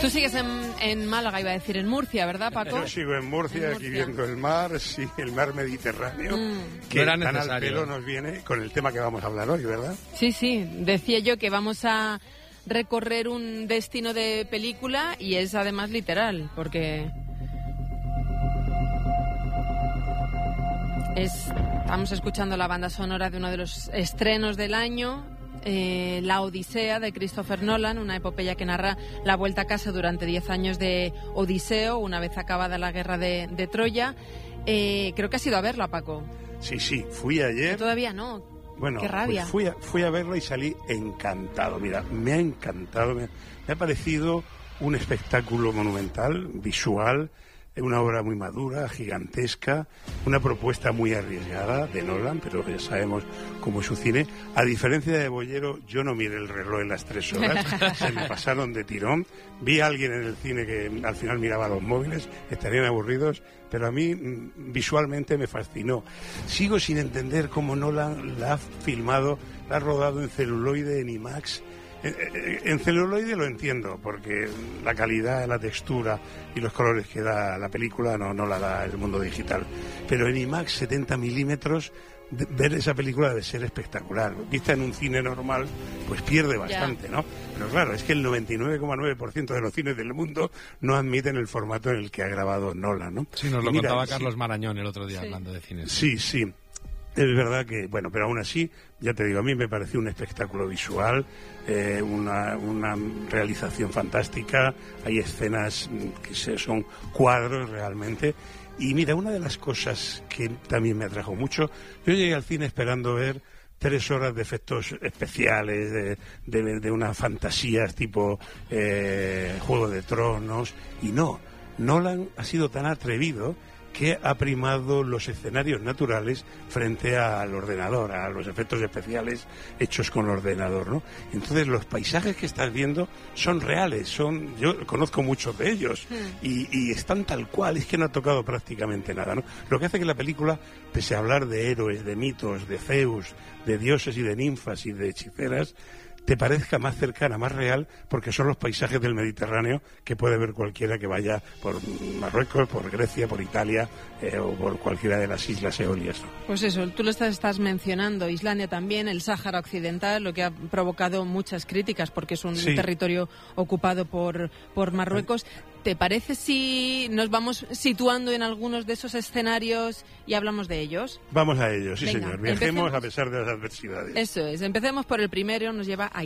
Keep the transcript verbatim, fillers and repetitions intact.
Tú sigues en, en Málaga, iba a decir, en Murcia, ¿verdad, Paco? Yo sigo en Murcia, en aquí Murcia. viendo el mar, sí, el mar Mediterráneo, Mm. que No era tan al necesario. pelo nos viene con el tema que vamos a hablar hoy, ¿verdad? Sí, sí, decía yo que vamos a recorrer un destino de película y es además literal, porque es, estamos escuchando la banda sonora de uno de los estrenos del año, eh, La Odisea, de Christopher Nolan, una epopeya que narra la vuelta a casa durante diez años de Odiseo, una vez acabada la guerra de, de Troya. Eh, creo que has ido a verla, Paco. Sí, sí, fui ayer. Todavía no. Bueno, Qué rabia. pues fui, a, fui a verla y salí encantado. Mira, me ha encantado, me, me ha parecido un espectáculo monumental, visual, una obra muy madura, gigantesca, una propuesta muy arriesgada de Nolan, pero ya sabemos cómo es su cine. A diferencia de Bollero, yo no miré el reloj en las tres horas, se me pasaron de tirón. Vi a alguien en el cine que al final miraba los móviles, estarían aburridos, pero a mí mm, visualmente me fascinó. Sigo sin entender cómo Nolan la ha filmado, la ha rodado en celuloide, en IMAX. En celuloide lo entiendo, porque la calidad, la textura y los colores que da la película no, no la da el mundo digital. Pero en IMAX setenta milímetros, de, ver esa película debe ser espectacular. Vista en un cine normal, pues pierde bastante, ¿no? Pero claro, es que el noventa y nueve coma nueve por ciento de los cines del mundo no admiten el formato en el que ha grabado Nolan, ¿no? Sí, nos lo Y mira, contaba sí, Carlos Marañón el otro día Sí. hablando de cine. Sí, sí. Es verdad que, bueno, pero aún así, ya te digo, a mí me pareció un espectáculo visual, eh, una, una realización fantástica, hay escenas que se, son cuadros realmente. Y mira, una de las cosas que también me atrajo mucho, yo llegué al cine esperando ver tres horas de efectos especiales, de, de, de unas fantasías tipo eh, Juego de Tronos, y no, Nolan ha sido tan atrevido que ha primado los escenarios naturales frente al ordenador, a los efectos especiales hechos con ordenador, ¿no? Entonces los paisajes que estás viendo son reales, son, yo conozco muchos de ellos y, y están tal cual, es que no ha tocado prácticamente nada, ¿no? Lo que hace que la película, pese a hablar de héroes, de mitos, de Zeus, de dioses y de ninfas y de hechiceras, te parezca más cercana, más real, porque son los paisajes del Mediterráneo que puede ver cualquiera que vaya por Marruecos, por Grecia, por Italia eh, o por cualquiera de las islas eolias, ¿no? Pues eso, tú lo estás, estás mencionando, Islandia también, el Sáhara Occidental, lo que ha provocado muchas críticas porque es un Sí. territorio ocupado por, por Marruecos. ¿Te parece si nos vamos situando en algunos de esos escenarios y hablamos de ellos? Vamos a ello, sí Venga, señor. Viajemos empecemos. a pesar de las adversidades. Eso es, empecemos por el primero, nos lleva a